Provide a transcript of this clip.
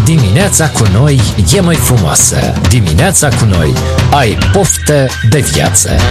Dimineața cu noi e mai frumoasă. Dimineața cu noi ai poftă de viață.